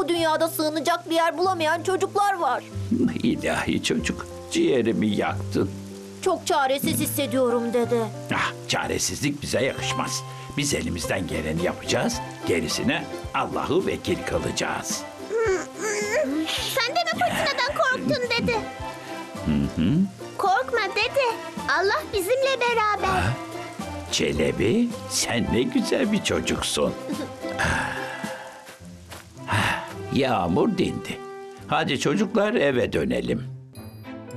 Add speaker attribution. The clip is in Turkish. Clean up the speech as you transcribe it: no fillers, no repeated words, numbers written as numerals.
Speaker 1: Bu dünyada sığınacak bir yer bulamayan çocuklar var.
Speaker 2: İlahi çocuk, ciğerimi yaktın.
Speaker 1: Çok çaresiz hissediyorum dede.
Speaker 2: Çaresizlik bize yakışmaz. Biz elimizden geleni yapacağız, gerisine Allah'ı vekil kılacağız.
Speaker 3: Sen de mi fırtınadan korktun dede? Korkma dede. Allah bizimle beraber.
Speaker 2: Çelebi, sen ne güzel bir çocuksun. Yağmur dindi. Hadi çocuklar eve dönelim.